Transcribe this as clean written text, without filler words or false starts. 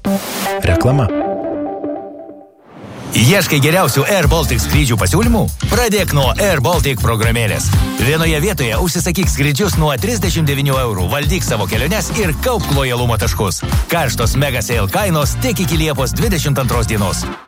Reklama. Ieškai geriausių Air Baltic skrydžių pasiūlymų? Pradėk nuo Air Baltic programėlės. Vienoje vietoje užsisakyk skrydžius nuo 39 €, valdyk savo keliones ir kaupk lojalumo taškus. Karštos mega sale kainos tik iki Liepos 22 dienos.